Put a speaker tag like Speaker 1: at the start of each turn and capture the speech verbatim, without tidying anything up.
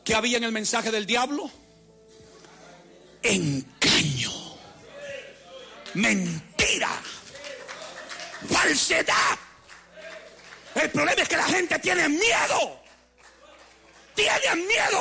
Speaker 1: ¿Qué había en el mensaje del diablo? Engaño, mentira, falsedad. El problema es que la gente tiene miedo. Tienen miedo